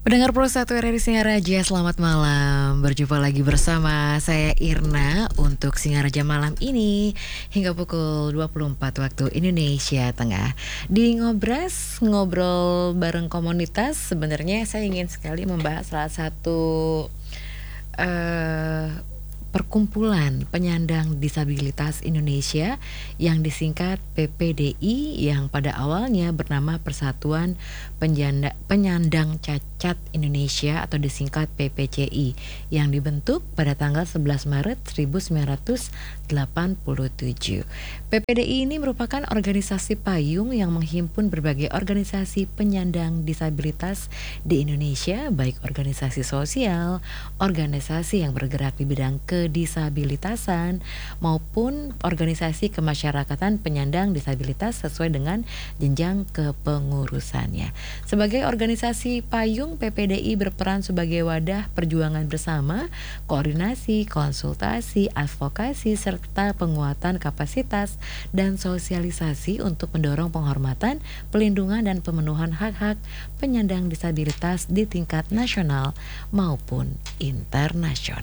Pendengar Pro 1 RRI Singaraja, selamat malam. Berjumpa lagi bersama saya Irna untuk Singaraja malam ini hingga pukul 24 waktu Indonesia Tengah. Di Ngobras, ngobrol bareng komunitas, sebenarnya saya ingin sekali membahas salah satu eh, perkumpulan penyandang disabilitas Indonesia yang disingkat PPDI, yang pada awalnya bernama Persatuan Penyandang Cacat Indonesia atau disingkat PPCI, yang dibentuk pada tanggal 11 Maret 1987. PPDI ini merupakan organisasi payung yang menghimpun berbagai organisasi penyandang disabilitas di Indonesia, baik organisasi sosial, organisasi yang bergerak di bidang kedisabilitasan, maupun organisasi kemasyarakatan penyandang disabilitas sesuai dengan jenjang kepengurusannya. Sebagai organisasi payung, PPDI berperan sebagai wadah perjuangan bersama, koordinasi, konsultasi, advokasi, serta penguatan kapasitas dan sosialisasi untuk mendorong penghormatan, pelindungan, dan pemenuhan hak-hak penyandang disabilitas di tingkat nasional maupun internasional.